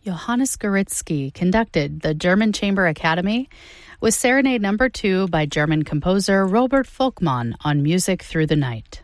Johannes Gorizki conducted the German Chamber Academy with Serenade No. 2 by German composer Robert Volkmann on Music Through the Night.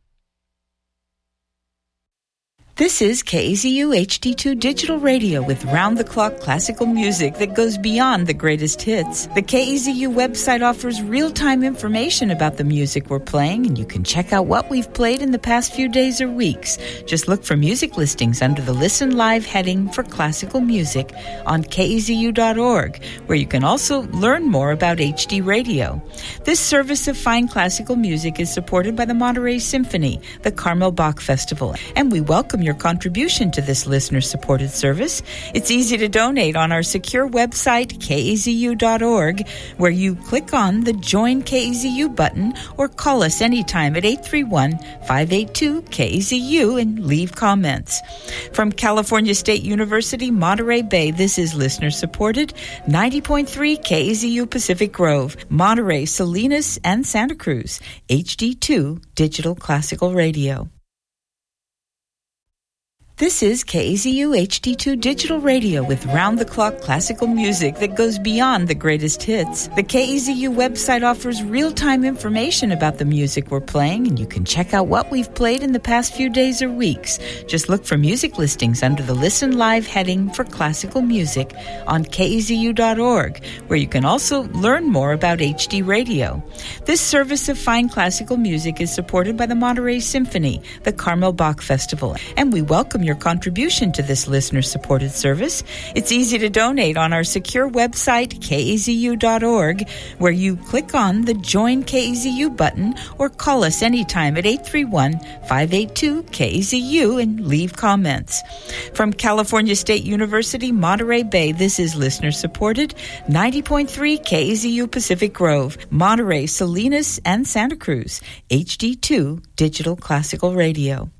This is KAZU HD2 Digital Radio with round-the-clock classical music that goes beyond the greatest hits. The KAZU website offers real-time information about the music we're playing, and you can check out what we've played in the past few days or weeks. Just look for music listings under the Listen Live heading for classical music on KAZU.org, where you can also learn more about HD Radio. This service of fine classical music is supported by the Monterey Symphony, the Carmel Bach Festival, and we welcome your contribution to this listener-supported service. It's easy to donate on our secure website, kazu.org, where you click on the Join KAZU button or call us anytime at 831-582-KAZU and leave comments. From California State University, Monterey Bay, this is listener-supported 90.3 KAZU Pacific Grove, Monterey, Salinas, and Santa Cruz, HD2 Digital Classical Radio. This is KAZU HD2 Digital Radio with round-the-clock classical music that goes beyond the greatest hits. The KAZU website offers real-time information about the music we're playing, and you can check out what we've played in the past few days or weeks. Just look for music listings under the Listen Live heading for classical music on KAZU.org, where you can also learn more about HD Radio. This service of fine classical music is supported by the Monterey Symphony, the Carmel Bach Festival, and we welcome your contribution to this listener-supported service. It's easy to donate on our secure website, kazu.org, where you click on the Join KAZU button or call us anytime at 831-582-KAZU and leave comments. From California State University, Monterey Bay, this is listener-supported 90.3 KAZU Pacific Grove, Monterey, Salinas, and Santa Cruz, HD2 Digital Classical Radio.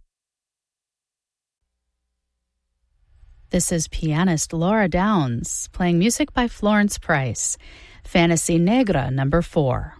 This is pianist Laura Downs playing music by Florence Price, Fantasy Negra No. 4.